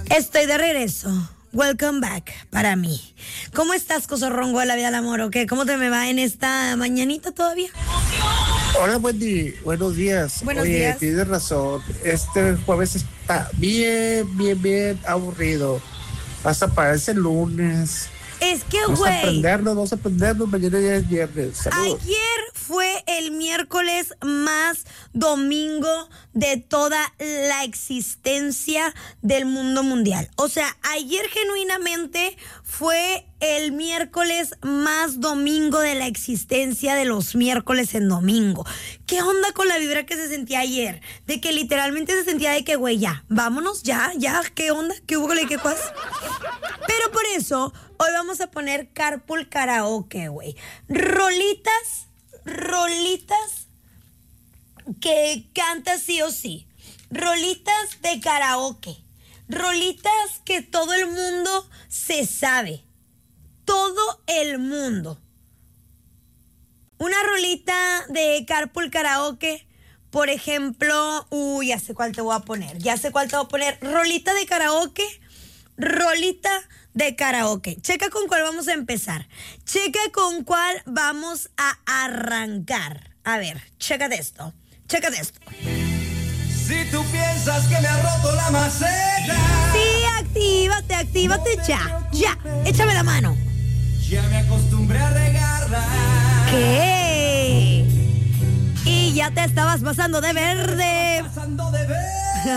Estoy de regreso. Welcome back para mí. ¿Cómo estás, cosorrongo de la vida del amor? ¿O qué? ¿Cómo te me va en esta mañanita todavía? Hola, Wendy. Buenos días. Buenos Oye, días. tienes razón. Este jueves está bien aburrido. Hasta parece lunes. Es que, Vamos güey, a aprendernos. Mañana ya es viernes. Saludos. ayer fue el miércoles más domingo de toda la existencia del mundo mundial. O sea, ayer genuinamente fue el miércoles más domingo de la existencia de los miércoles en domingo. ¿Qué onda con la vibra que se sentía ayer? De que literalmente se sentía de que, güey, ya, vámonos, ya, ¿qué onda? ¿Qué hubo, qué cosas? Pero por eso, hoy vamos a poner Carpool Karaoke, güey. Rolitas que cantas sí o sí. Rolitas de karaoke. Rolitas que todo el mundo se sabe. Todo el mundo. Una rolita de Carpool Karaoke, por ejemplo, ya sé cuál te voy a poner. Rolita de karaoke. Checa con cuál vamos a empezar. Checa con cuál vamos a arrancar. A ver, chécate esto. Si tú piensas que me ha roto la maceta. Sí, actívate ya. Échame la mano. Ya me acostumbré a regarla. ¿Qué? Y ya te estabas pasando de verde. Pasando de ver.